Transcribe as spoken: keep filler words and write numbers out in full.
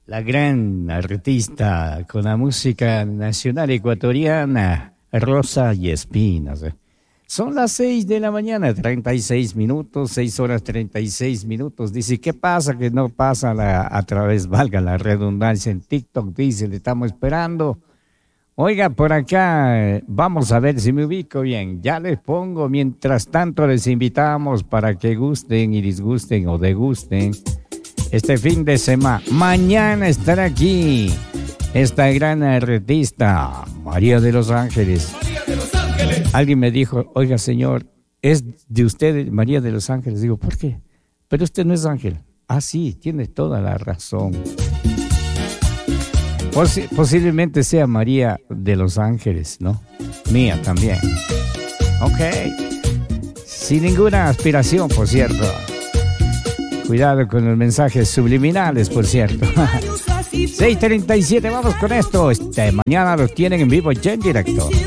la gran artista con la música nacional ecuatoriana, Rosa y Espinas. Son las seis de la mañana, treinta y seis minutos, seis horas treinta y seis minutos. Dice, ¿qué pasa? Que no pasa la, a través, valga la redundancia, en TikTok, dice, le estamos esperando. Oiga, por acá, vamos a ver si me ubico bien. Ya les pongo, mientras tanto les invitamos para que gusten y disgusten o degusten este fin de semana. Mañana estará aquí esta gran artista, María de los Ángeles. María de los Ángeles. Alguien me dijo, oiga señor, ¿es de usted María de los Ángeles? Digo, ¿por qué? Pero usted no es ángel. Ah, sí, tiene toda la razón. Pos- posiblemente sea María de los Ángeles, ¿no? Mía también. Ok. Sin ninguna aspiración, por cierto. Cuidado con los mensajes subliminales, por cierto. seis treinta y siete, vamos con esto. Este, mañana los tienen en vivo ya en directo.